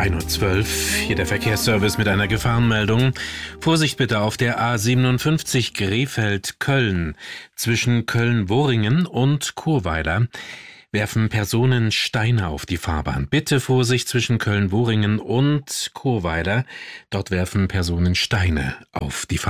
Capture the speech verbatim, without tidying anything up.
ein Uhr zwölf, hier der Verkehrsservice mit einer Gefahrenmeldung. Vorsicht bitte auf der A siebenundfünfzig Krefeld-Köln. Zwischen Köln-Worringen und Churweiler werfen Personen Steine auf die Fahrbahn. Bitte Vorsicht zwischen Köln-Worringen und Churweiler. Dort werfen Personen Steine auf die Fahrbahn.